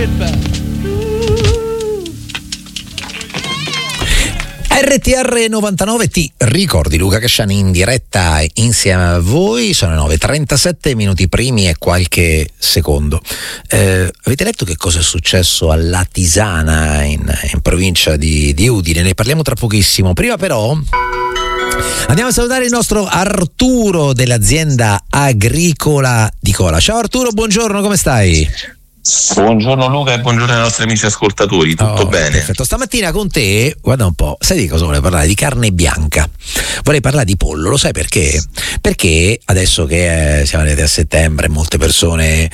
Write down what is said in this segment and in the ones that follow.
RTR 99, ti ricordi Luca Casciani in diretta insieme a voi, sono 9:37 minuti primi e qualche secondo. Avete letto che cosa è successo a Latisana in provincia di Udine? Ne parliamo tra pochissimo. Prima però andiamo a salutare il nostro Arturo dell'azienda agricola di Cola. Ciao Arturo, buongiorno, come stai? Buongiorno Luca e buongiorno ai nostri amici ascoltatori, tutto bene? Perfetto, stamattina con te, guarda un po', sai di cosa volevo parlare? Di carne bianca, vorrei parlare di pollo, lo sai perché? Perché adesso che siamo arrivati a settembre, molte persone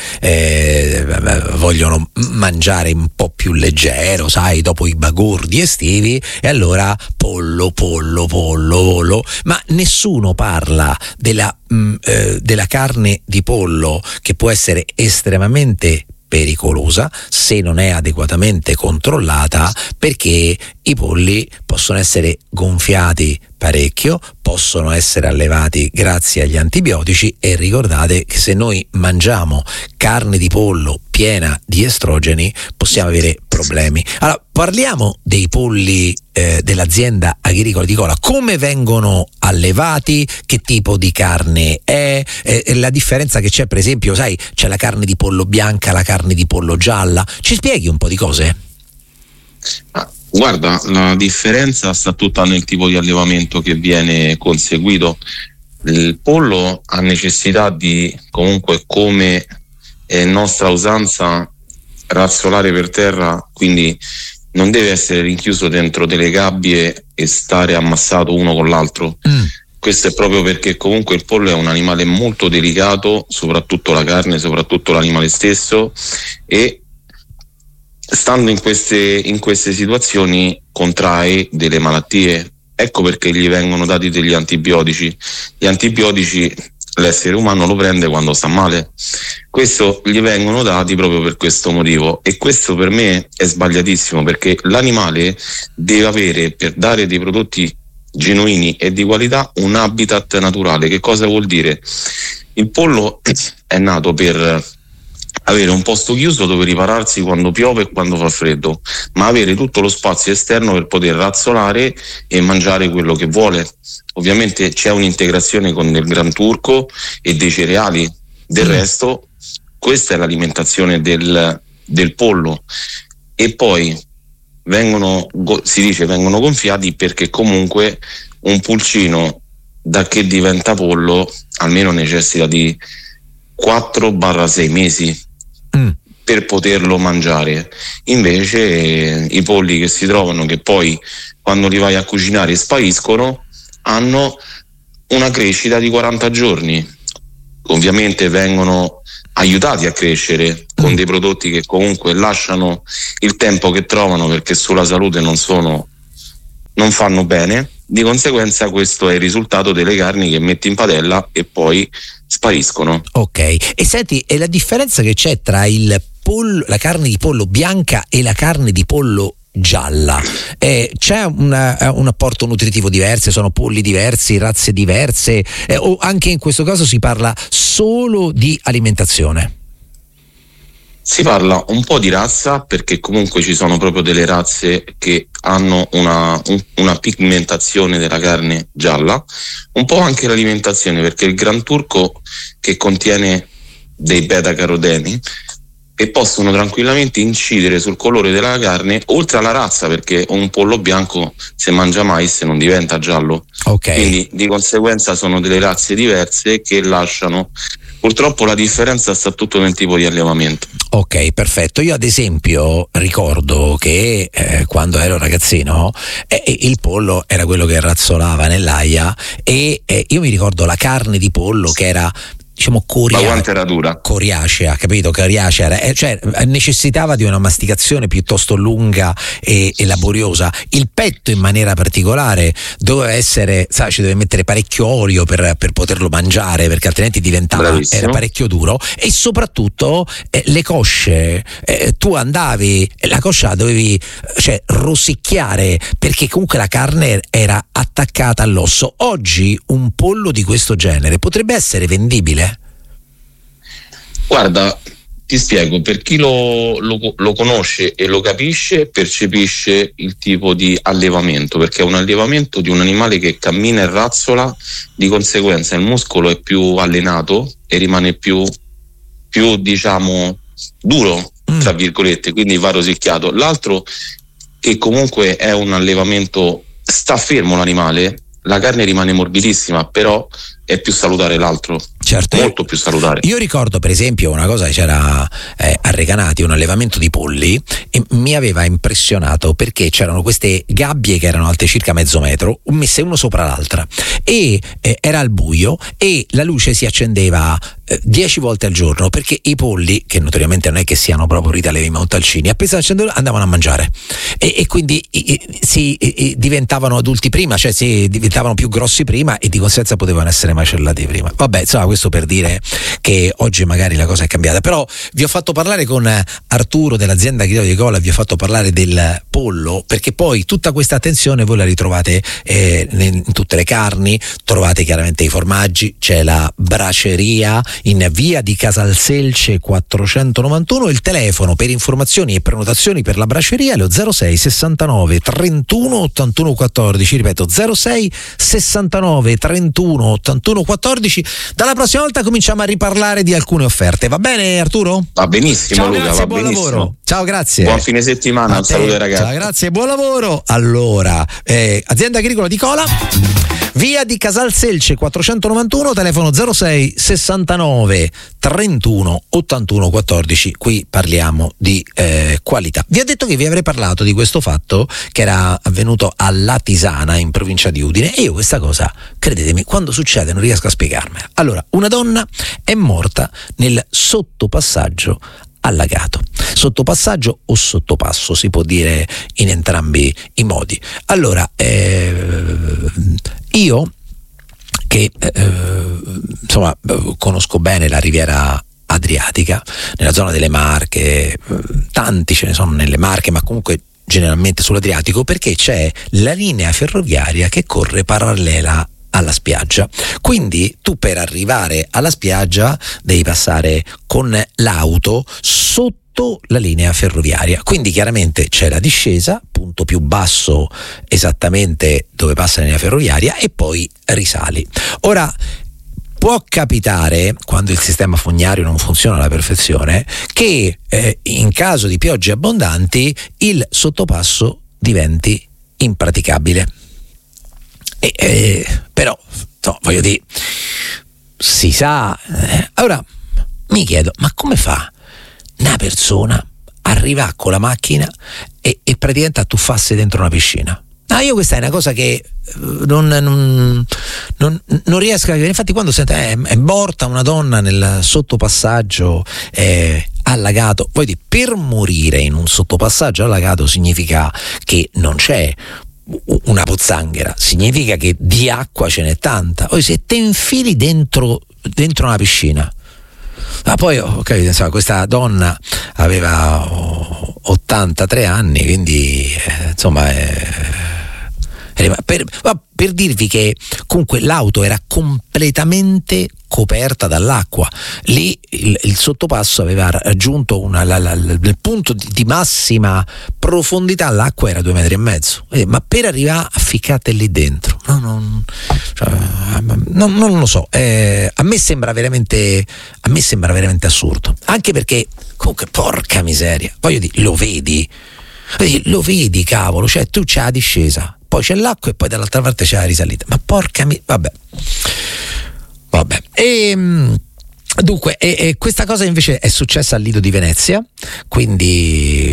vogliono mangiare un po' più leggero, sai, dopo i bagordi estivi, e allora pollo, ma nessuno parla della carne di pollo, che può essere estremamente pericolosa se non è adeguatamente controllata, perché i polli possono essere gonfiati parecchio, possono essere allevati grazie agli antibiotici, e ricordate che se noi mangiamo carne di pollo piena di estrogeni possiamo avere problemi. Allora parliamo dei polli dell'azienda agricola di Cola. Come vengono allevati? Che tipo di carne è? La differenza che c'è, per esempio, sai, c'è la carne di pollo bianca, la carne di pollo gialla. Ci spieghi un po' di cose? Guarda, la differenza sta tutta nel tipo di allevamento che viene conseguito. Il pollo ha necessità di, comunque, come è nostra usanza, razzolare per terra, quindi non deve essere rinchiuso dentro delle gabbie e stare ammassato uno con l'altro. Questo è proprio perché comunque il pollo è un animale molto delicato, soprattutto la carne, soprattutto l'animale stesso, e stando in queste situazioni contrae delle malattie. Ecco perché gli vengono dati degli antibiotici. Gli antibiotici l'essere umano lo prende quando sta male. Questo gli vengono dati proprio per questo motivo, e questo per me è sbagliatissimo, perché l'animale deve avere, per dare dei prodotti genuini e di qualità, un habitat naturale. Che cosa vuol dire? Il pollo è nato per avere un posto chiuso dove ripararsi quando piove e quando fa freddo, ma avere tutto lo spazio esterno per poter razzolare e mangiare quello che vuole. Ovviamente c'è un'integrazione con del gran turco e dei cereali. Del resto, questa è l'alimentazione del pollo. E poi vengono gonfiati, perché comunque un pulcino, da che diventa pollo, almeno necessita di 4-6 mesi per poterlo mangiare. Invece i polli che si trovano, che poi quando li vai a cucinare spariscono, hanno una crescita di 40 giorni. Ovviamente vengono aiutati a crescere con dei prodotti che comunque lasciano il tempo che trovano, perché sulla salute non fanno bene. Di conseguenza questo è il risultato delle carni che metti in padella e poi spariscono. Ok, e senti, e la differenza che c'è tra la carne di pollo bianca e la carne di pollo gialla, c'è un apporto nutritivo diverso? Sono polli diversi, razze diverse, o anche in questo caso si parla solo di alimentazione? Si parla un po' di razza, perché comunque ci sono proprio delle razze che hanno una pigmentazione della carne gialla, un po' anche l'alimentazione, perché il gran turco, che contiene dei beta caroteni, e possono tranquillamente incidere sul colore della carne, oltre alla razza, perché un pollo bianco, se mangia mais, non diventa giallo. Okay. Quindi di conseguenza sono delle razze diverse che lasciano. Purtroppo la differenza sta tutto nel tipo di allevamento. Ok, perfetto. Io ad esempio ricordo che quando ero ragazzino il pollo era quello che razzolava nell'aia, e io mi ricordo la carne di pollo che era, diciamo, ma quanto era dura? Coriacea, capito? Coriacea, cioè necessitava di una masticazione piuttosto lunga e laboriosa. Il petto, in maniera particolare, doveva essere, sai, ci deve mettere parecchio olio per poterlo mangiare, perché altrimenti era parecchio duro. E soprattutto le cosce, tu andavi, la coscia dovevi, cioè, rosicchiare, perché comunque la carne era attaccata all'osso. Oggi un pollo di questo genere potrebbe essere vendibile? Guarda, Ti spiego, per chi lo conosce e lo capisce, percepisce il tipo di allevamento, perché è un allevamento di un animale che cammina e razzola, di conseguenza il muscolo è più allenato e rimane più diciamo duro, tra virgolette, quindi va rosicchiato. L'altro, che comunque è un allevamento, sta fermo l'animale, la carne rimane morbidissima, però è più salutare l'altro. Certo, molto più salutare. Io ricordo per esempio una cosa che c'era a Recanati, un allevamento di polli, e mi aveva impressionato perché c'erano queste gabbie che erano alte circa mezzo metro, messe uno sopra l'altra, e era al buio e la luce si accendeva 10 volte al giorno, perché i polli, che notoriamente non è che siano proprio ritalevi montalcini, appena accendevano andavano a mangiare e quindi diventavano adulti prima, cioè si diventavano più grossi prima e di conseguenza potevano essere macellati prima. Vabbè, insomma, questo per dire che oggi magari la cosa è cambiata. Però vi ho fatto parlare con Arturo dell'azienda Grido di Cola, vi ho fatto parlare del pollo, perché poi tutta questa attenzione voi la ritrovate in tutte le carni, trovate chiaramente i formaggi, c'è la braceria in via di Casalselce 491, il telefono per informazioni e prenotazioni per la braceria è lo 06 69 31 81 14, ripeto 06 69 31 81 14. Dalla prossima volta cominciamo a riparlare di alcune offerte, va bene Arturo? Va benissimo. Ciao, Luca, grazie, va buon benissimo. Lavoro. Ciao, grazie. Buon fine settimana, un saluto ai ragazzi. Ciao, grazie, buon lavoro. Allora, azienda agricola di Cola, via di Casalselce 491, telefono 06 69 31 81 14. Qui parliamo di qualità. Vi ho detto che vi avrei parlato di questo fatto che era avvenuto a Latisana, in provincia di Udine, e io questa cosa, credetemi, quando succede non riesco a spiegarmela. Allora, una donna è morta nel sottopassaggio allagato. Sottopasso o sottopasso, si può dire in entrambi i modi. Allora, io che insomma conosco bene la riviera adriatica, nella zona delle Marche, tanti ce ne sono nelle Marche, ma comunque generalmente sull'Adriatico, perché c'è la linea ferroviaria che corre parallela alla spiaggia. Quindi tu per arrivare alla spiaggia devi passare con l'auto sotto la linea ferroviaria, quindi chiaramente c'è la discesa, punto più basso esattamente dove passa la linea ferroviaria, e poi risali. Ora, può capitare, quando il sistema fognario non funziona alla perfezione, che in caso di piogge abbondanti il sottopasso diventi impraticabile. Però no, voglio dire, si sa. Allora mi chiedo, ma come fa una persona arriva con la macchina e praticamente a tuffarsi dentro una piscina? Io questa è una cosa che non riesco a capire. Infatti quando sento è morta una donna nel sottopassaggio allagato, poi per morire in un sottopassaggio allagato significa che non c'è una pozzanghera, significa che di acqua ce n'è tanta. Poi se te infili dentro una piscina, ma poi ho capito, insomma, questa donna aveva 83 anni, quindi insomma per dirvi che comunque l'auto era completamente coperta dall'acqua. Lì il sottopasso aveva raggiunto il punto di massima profondità, l'acqua era 2,5 metri, ma per arrivare a ficcate lì dentro non lo so, a me sembra veramente assurdo, anche perché comunque porca miseria, voglio dire, lo vedi cavolo, cioè tu c'hai la discesa, poi c'è l'acqua e poi dall'altra parte c'è la risalita, ma porca vabbè. Dunque, questa cosa invece è successa al Lido di Venezia, quindi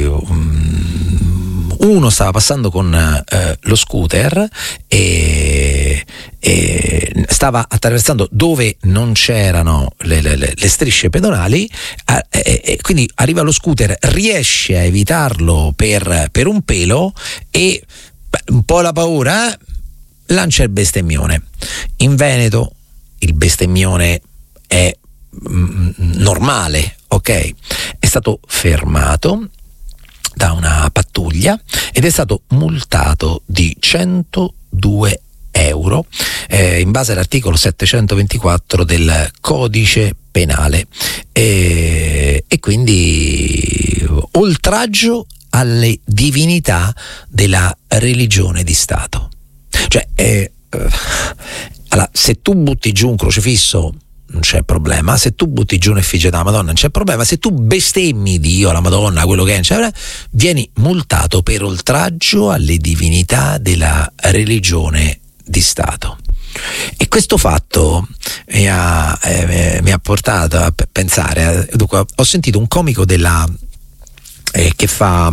uno stava passando con lo scooter e stava attraversando dove non c'erano le strisce pedonali, e quindi arriva lo scooter, riesce a evitarlo per un pelo e un po' la paura, lancia il bestemmione. In Veneto il bestemmione è normale, ok? È stato fermato da una pattuglia ed è stato multato di 102 euro in base all'articolo 724 del codice penale, e quindi oltraggio alle divinità della religione di Stato. Cioè allora, se tu butti giù un crocifisso non c'è problema, se tu butti giù un'effigie della Madonna non c'è problema, se tu bestemmi Dio, la Madonna, quello che è, cioè, vieni multato per oltraggio alle divinità della religione di Stato. E questo fatto mi ha portato a pensare, dunque, ho sentito un comico della che fa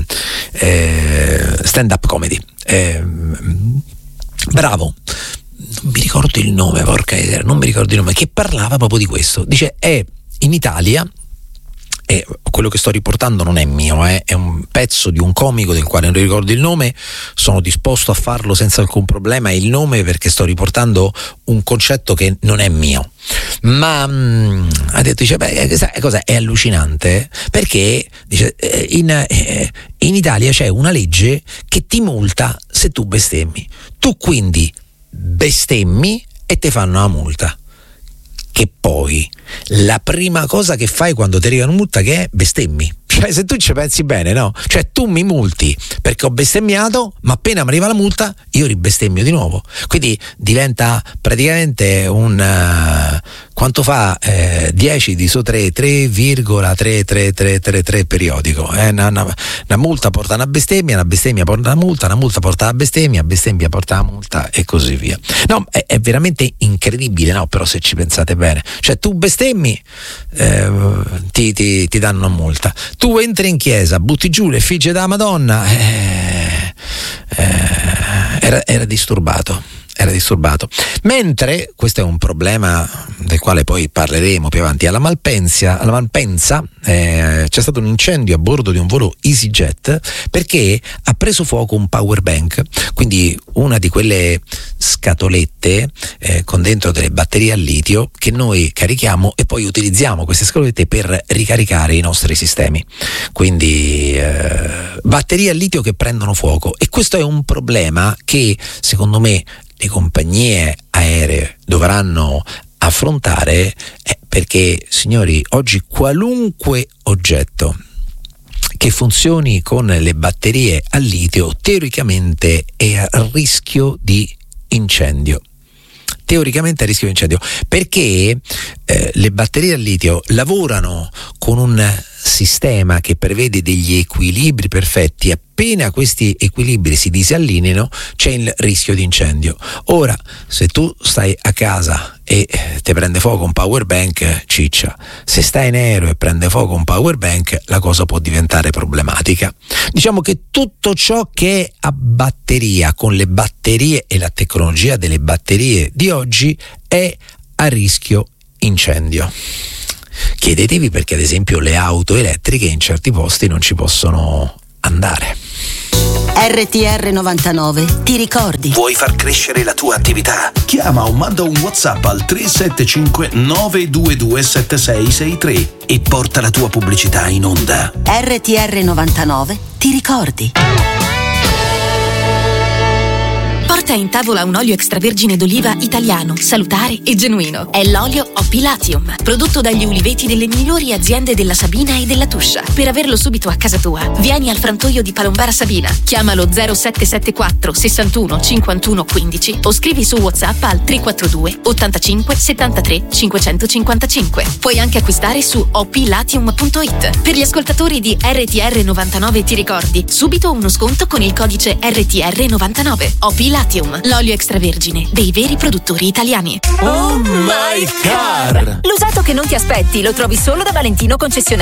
stand-up comedy, bravo, non mi ricordo il nome, porca miseria, non mi ricordo il nome, che parlava proprio di questo. Dice, in Italia, e quello che sto riportando non è mio, è un pezzo di un comico del quale non ricordo il nome, sono disposto a farlo senza alcun problema il nome, perché sto riportando un concetto che non è mio. Ma ha detto, dice, cosa è allucinante, perché dice, in Italia c'è una legge che ti multa se tu bestemmi. Tu quindi bestemmi e te fanno una multa, che poi la prima cosa che fai quando ti arriva una multa che è bestemmi. Cioè, se tu ci pensi bene, no? Cioè, tu mi multi perché ho bestemmiato, ma appena mi arriva la multa io ribestemmio di nuovo. Quindi diventa praticamente un quanto fa 10 diviso 3, 3,33333 periodico. Una multa porta una bestemmia porta una multa porta una bestemmia porta una multa, e così via. No, è veramente incredibile, no? Però se ci pensate bene, cioè tu bestemmi, ti danno una multa. Tu entri in chiesa, butti giù l'effigie della Madonna, era disturbato. Mentre, questo è un problema del quale poi parleremo più avanti, alla Malpensa c'è stato un incendio a bordo di un volo EasyJet perché ha preso fuoco un power bank, quindi una di quelle scatolette con dentro delle batterie al litio che noi carichiamo e poi utilizziamo queste scatolette per ricaricare i nostri sistemi. Quindi batterie al litio che prendono fuoco, e questo è un problema che secondo me le compagnie aeree dovranno affrontare, perché, signori, oggi qualunque oggetto che funzioni con le batterie al litio teoricamente è a rischio di incendio. Perché le batterie al litio lavorano con un sistema che prevede degli equilibri perfetti. Appena questi equilibri si disallineano c'è il rischio di incendio. Ora, se tu stai a casa e ti prende fuoco un power bank, ciccia. Se stai in aereo e prende fuoco un power bank, la cosa può diventare problematica. Diciamo che tutto ciò che è a batteria, con le batterie e la tecnologia delle batterie di oggi, è a rischio incendio. Chiedetevi perché, ad esempio, le auto elettriche in certi posti non ci possono andare. RTR 99, ti ricordi? Vuoi far crescere la tua attività? Chiama o manda un WhatsApp al 375 922 7663 e porta la tua pubblicità in onda. RTR 99, ti ricordi? Porta in tavola un olio extravergine d'oliva italiano, salutare e genuino. È l'olio OP Latium, prodotto dagli uliveti delle migliori aziende della Sabina e della Tuscia. Per averlo subito a casa tua, vieni al frantoio di Palombara Sabina. Chiamalo 0774 61 51 15 o scrivi su WhatsApp al 342 85 73 555. Puoi anche acquistare su oplatium.it. Per gli ascoltatori di RTR 99 ti ricordi, subito uno sconto con il codice RTR 99. OP Latium, l'olio extravergine dei veri produttori italiani. Oh my car! L'usato che non ti aspetti lo trovi solo da Valentino Concessionario.